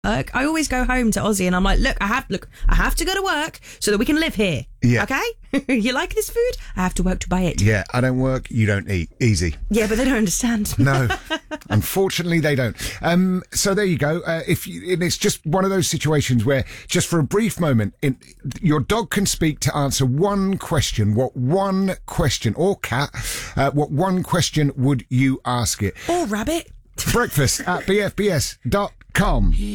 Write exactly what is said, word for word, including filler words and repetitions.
work. I always go home to Aussie and I'm like, look, I have look, I have to go to work so that we can live here. Yeah. Okay? You like this food? I have to work to buy it. Yeah, I don't work, you don't eat. Easy. Yeah, but they don't understand. No, unfortunately they don't. Um, so there you go. Uh, if you, and it's just one of those situations where just for a brief moment, in, your dog can speak to answer one question. What one question, or cat, uh, what one question would you ask it? Or rabbit. Breakfast at b f b s dot com.